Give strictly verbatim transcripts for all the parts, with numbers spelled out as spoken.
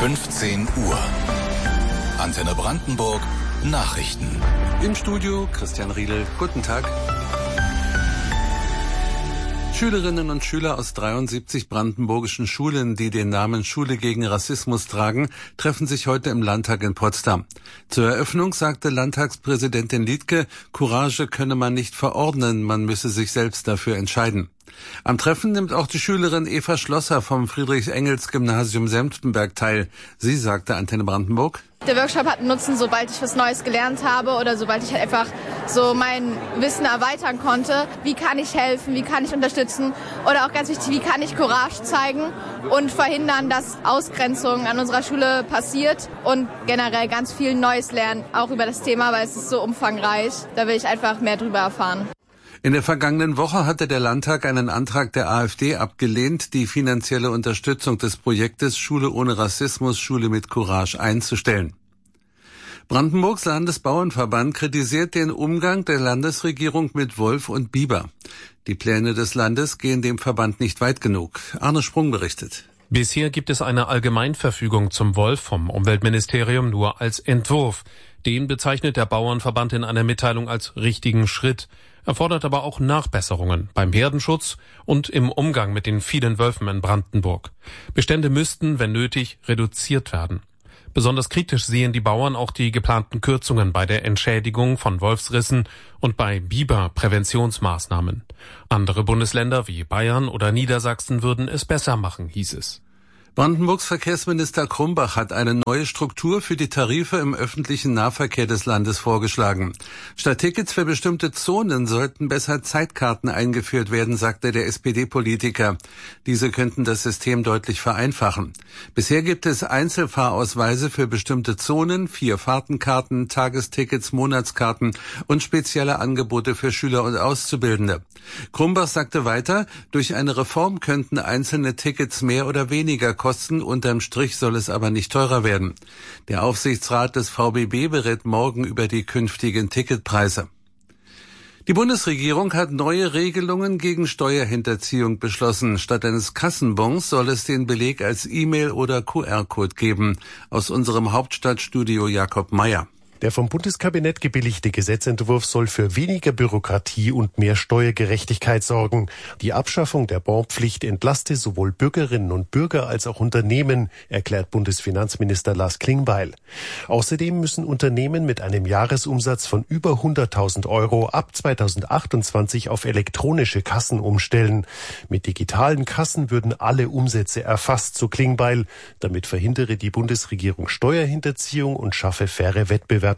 fünfzehn Uhr. Antenne Brandenburg Nachrichten. Im Studio Christian Riedel. Guten Tag. Schülerinnen und Schüler aus dreiundsiebzig brandenburgischen Schulen, die den Namen Schule gegen Rassismus tragen, treffen sich heute im Landtag in Potsdam. Zur Eröffnung sagte Landtagspräsidentin Liedtke, Courage könne man nicht verordnen, man müsse sich selbst dafür entscheiden. Am Treffen nimmt auch die Schülerin Eva Schlosser vom Friedrich-Engels-Gymnasium Senftenberg teil. Sie sagte Antenne Brandenburg: Der Workshop hat einen Nutzen, sobald ich was Neues gelernt habe oder sobald ich halt einfach so mein Wissen erweitern konnte. Wie kann ich helfen, wie kann ich unterstützen oder auch ganz wichtig, wie kann ich Courage zeigen und verhindern, dass Ausgrenzung an unserer Schule passiert und generell ganz viel Neues lernen, auch über das Thema, weil es ist so umfangreich. Da will ich einfach mehr drüber erfahren. In der vergangenen Woche hatte der Landtag einen Antrag der AfD abgelehnt, die finanzielle Unterstützung des Projektes Schule ohne Rassismus, Schule mit Courage einzustellen. Brandenburgs Landesbauernverband kritisiert den Umgang der Landesregierung mit Wolf und Biber. Die Pläne des Landes gehen dem Verband nicht weit genug. Arne Sprung berichtet. Bisher gibt es eine Allgemeinverfügung zum Wolf vom Umweltministerium nur als Entwurf. Den bezeichnet der Bauernverband in einer Mitteilung als richtigen Schritt. Er fordert aber auch Nachbesserungen beim Herdenschutz und im Umgang mit den vielen Wölfen in Brandenburg. Bestände müssten, wenn nötig, reduziert werden. Besonders kritisch sehen die Bauern auch die geplanten Kürzungen bei der Entschädigung von Wolfsrissen und bei Biberpräventionsmaßnahmen. Andere Bundesländer wie Bayern oder Niedersachsen würden es besser machen, hieß es. Brandenburgs Verkehrsminister Krumbach hat eine neue Struktur für die Tarife im öffentlichen Nahverkehr des Landes vorgeschlagen. Statt Tickets für bestimmte Zonen sollten besser Zeitkarten eingeführt werden, sagte der S P D-Politiker. Diese könnten das System deutlich vereinfachen. Bisher gibt es Einzelfahrausweise für bestimmte Zonen, vier Fahrtenkarten, Tagestickets, Monatskarten und spezielle Angebote für Schüler und Auszubildende. Krumbach sagte weiter, durch eine Reform könnten einzelne Tickets mehr oder weniger kosten, unterm Strich soll es aber nicht teurer werden. Der Aufsichtsrat des V B B berät morgen über die künftigen Ticketpreise. Die Bundesregierung hat neue Regelungen gegen Steuerhinterziehung beschlossen. Statt eines Kassenbons soll es den Beleg als E-Mail oder Q R-Code geben. Aus unserem Hauptstadtstudio Jakob Meyer. Der vom Bundeskabinett gebilligte Gesetzentwurf soll für weniger Bürokratie und mehr Steuergerechtigkeit sorgen. Die Abschaffung der Bonpflicht entlaste sowohl Bürgerinnen und Bürger als auch Unternehmen, erklärt Bundesfinanzminister Lars Klingbeil. Außerdem müssen Unternehmen mit einem Jahresumsatz von über hunderttausend Euro ab zweitausendachtundzwanzig auf elektronische Kassen umstellen. Mit digitalen Kassen würden alle Umsätze erfasst, so Klingbeil. Damit verhindere die Bundesregierung Steuerhinterziehung und schaffe faire Wettbewerbsbedingungen.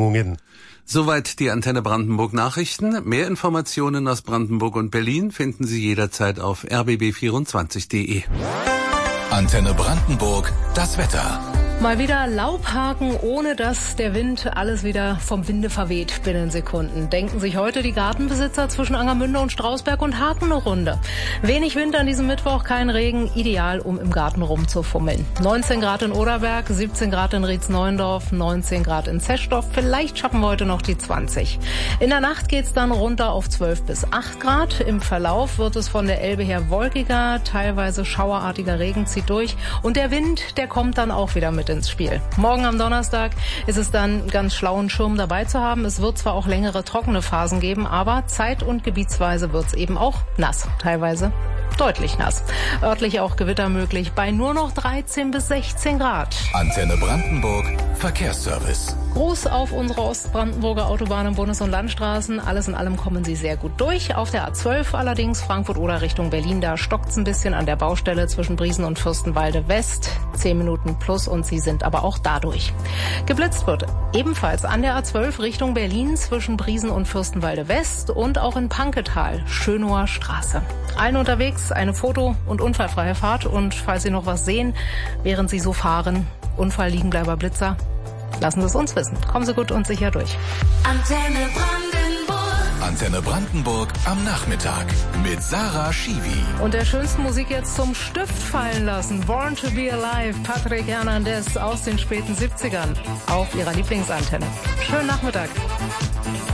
Soweit die Antenne Brandenburg Nachrichten. Mehr Informationen aus Brandenburg und Berlin finden Sie jederzeit auf r b b vierundzwanzig punkt d e. Antenne Brandenburg, das Wetter. Mal wieder Laubhaken, ohne dass der Wind alles wieder vom Winde verweht binnen Sekunden. Denken sich heute die Gartenbesitzer zwischen Angermünde und Strausberg und Haken eine Runde. Wenig Wind an diesem Mittwoch, kein Regen, ideal, um im Garten rumzufummeln. neunzehn Grad in Oderberg, siebzehn Grad in Rietz-Neuendorf, neunzehn Grad in Zeschdorf. Vielleicht schaffen wir heute noch die zwanzig. In der Nacht geht's dann runter auf zwölf bis acht Grad. Im Verlauf wird es von der Elbe her wolkiger, teilweise schauerartiger Regen zieht durch. Und der Wind, der kommt dann auch wieder mit ins Spiel. Morgen am Donnerstag ist es dann ganz schlau, einen Schirm dabei zu haben. Es wird zwar auch längere trockene Phasen geben, aber zeit- und gebietsweise wird es eben auch nass. Teilweise deutlich nass. Örtlich auch Gewitter möglich bei nur noch dreizehn bis sechzehn Grad. Antenne Brandenburg, Verkehrsservice. Gruß auf unsere Ostbrandenburger Autobahnen, Bundes- und Landstraßen. Alles in allem kommen Sie sehr gut durch. Auf der A zwölf allerdings Frankfurt-Oder Richtung Berlin, da stockt's ein bisschen an der Baustelle zwischen Briesen und Fürstenwalde West. Zehn Minuten plus und Sie sind aber auch dadurch. Geblitzt wird ebenfalls an der A zwölf Richtung Berlin zwischen Briesen und Fürstenwalde West und auch in Panketal, Schönower Straße. Allen unterwegs eine Foto- und unfallfreie Fahrt und falls Sie noch was sehen, während Sie so fahren, Unfall, Liegenbleiber, Blitzer, lassen Sie es uns wissen. Kommen Sie gut und sicher durch. Antenne Brandenburg. Antenne Brandenburg am Nachmittag mit Sarah Schiwi. Und der schönsten Musik jetzt zum Stift fallen lassen. Born to be Alive, Patrick Hernandez aus den späten siebzigern auf Ihrer Lieblingsantenne. Schönen Nachmittag.